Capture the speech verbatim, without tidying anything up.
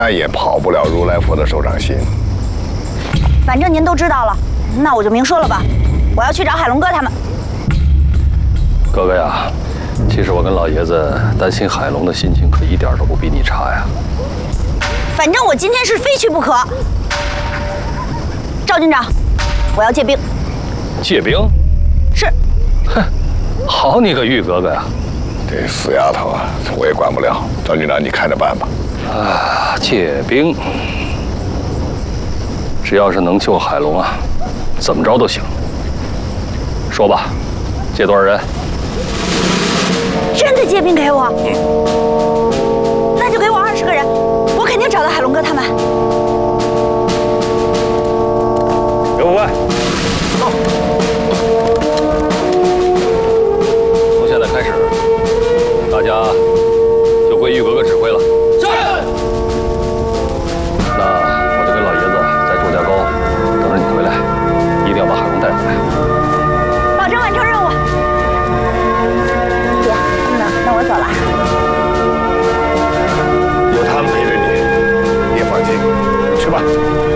那也跑不了如来佛的手掌心。 反正您都知道了，那我就明说了吧，我要去找海龙哥他们。 哥哥呀，其实我跟老爷子担心海龙的心情可一点都不比你差呀。 反正我今天是非去不可。赵军长，我要借兵。 借兵？ 是。 哼，好你个玉哥哥呀！ 这死丫头啊，我也管不了。赵军长，你看着办吧。 啊，借兵，只要是能救海龙啊，怎么着都行。说吧，借多少人？ 真的借兵给我？ 嗯。 那就给我二十个人，我肯定找到海龙哥他们。 刘副官，走。从现在开始，大家就归玉哥哥指挥了。是。那我就跟老爷子在祝家沟等着你回来，一定要把海龙带回来。 保证完成任务。姐，那那我走了。 有他们陪着你，你也放心。去吧。